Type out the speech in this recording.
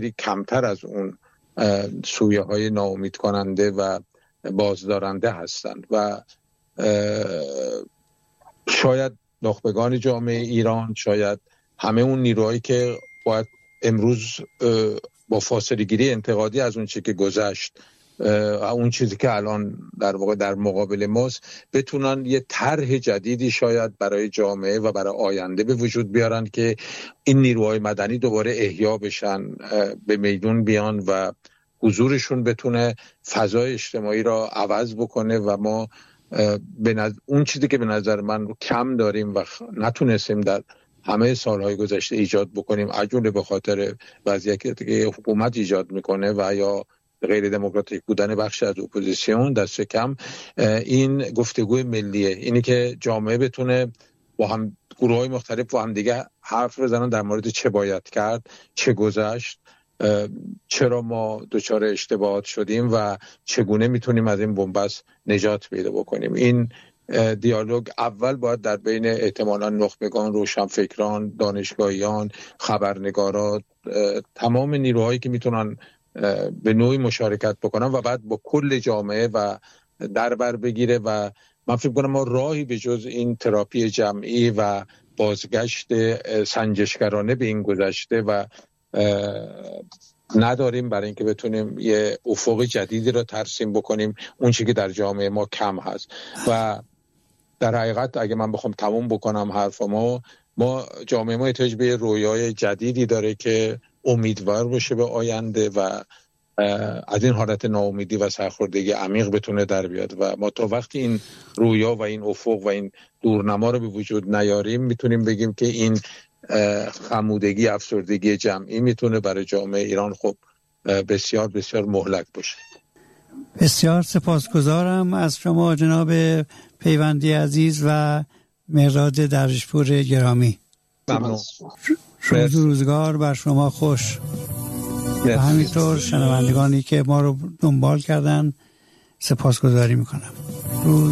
کمتر از اون سویه های ناامید کننده و بازدارنده هستند و شاید نخبگان جامعه ایران، شاید همه اون نیروهایی که باید امروز با فاصله گیری انتقادی از اون چیزی که گذشت، اون چیزی که الان در واقع در مقابل ماست، بتونن یه طرح جدیدی شاید برای جامعه و برای آینده به وجود بیارن که این نیروهای مدنی دوباره احیا بشن، به میدون بیان و حضورشون بتونه فضای اجتماعی را عوض بکنه و ما اون چیزی که به نظر من کم داریم و نتونستیم در همه سالهای گذشته ایجاد بکنیم، عجوله به خاطر وضعیتی که حکومت ایجاد میکنه و یا غیر دموکراتیک بودن بخش از اپوزیسیون، دست کم این گفتگوی ملیه، اینی که جامعه بتونه با هم گروه‌های مختلف با هم دیگه حرف بزنن در مورد چه باید کرد، چه گذشت، چرا ما دچار اشتباهات شدیم و چگونه میتونیم از این بنبست نجات پیدا بکنیم. این دیالوگ اول باید در بین احتمالاً نخبگان، روشنفکران، دانشگاهیان، خبرنگاران، تمام نیروهایی که میتونن به نوعی مشارکت بکنن و بعد با کل جامعه و در بر بگیره و من فکر کنم ما راهی به جز این تراپی جمعی و بازگشت سنجشگرانه به این گذشته و نداریم برای اینکه بتونیم یه افق جدیدی رو ترسیم بکنیم، اون چیزی که در جامعه ما کم هست. و در حقیقت اگه من بخوام تموم بکنم حرفمو، ما جامعه ما احتیاج به رویای جدیدی داره که امیدوار باشه به آینده و از این حالت ناامیدی و سرخوردگی عمیق بتونه در بیاد و ما تا وقتی این رویا و این افق و این دورنما رو به وجود نیاریم میتونیم بگیم که این خمودگی، افسردگی جمعی میتونه برای جامعه ایران خب بسیار بسیار مهلک باشه. بسیار سپاسگزارم از شما جناب پیوندی عزیز و مهراد درویشپور گرامی. ممنون. روزگار بر شما خوش. و همینطور شنوندگانی که ما رو دنبال کردن سپاسگزاری میکنم.